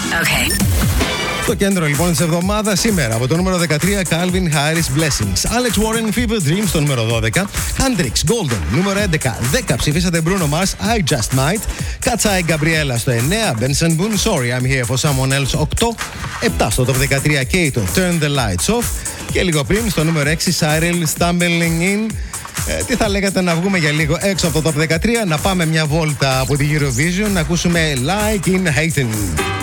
Okay. Στο κέντρο λοιπόν της εβδομάδας σήμερα από το νούμερο 13 Calvin Harris Blessings, Alex Warren Fever Dream στο νούμερο 12, Hendrix Golden νούμερο 11, 10 ψηφίσατε Bruno Mars I Just Might, Katsai Gabriella στο 9, Benson Boone Sorry I'm Here for Someone Else 8, 7 στο top 13 Kato Turn the Lights Off και λίγο πριν στο νούμερο 6 Cyril Stumbling In. Τι θα λέγατε να βγούμε για λίγο έξω από το top 13, να πάμε μια βόλτα από τη Eurovision, να ακούσουμε Like in Hating.